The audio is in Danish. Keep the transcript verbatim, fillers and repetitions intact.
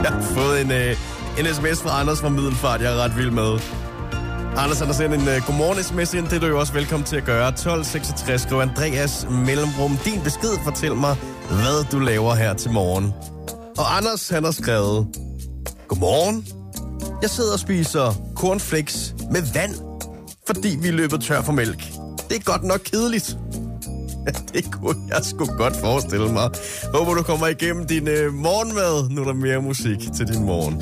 Jeg har fået en, øh, en sms fra Anders fra Middelfart, jeg er ret vild med. Anders, han har sendt en uh, godmorgen-sms ind. Det er du jo også velkommen til at gøre. tolv seksogtres, skriv Andreas mellemrum. Din besked, fortæl mig, hvad du laver her til morgen. Og Anders, han har skrevet: Godmorgen. Jeg sidder og spiser cornflakes med vand, fordi vi er løbet tør for mælk. Det er godt nok kedeligt. Det kunne jeg sgu godt forestille mig. Håber, du kommer igennem din uh, morgenmad. Nu er der mere musik til din morgen.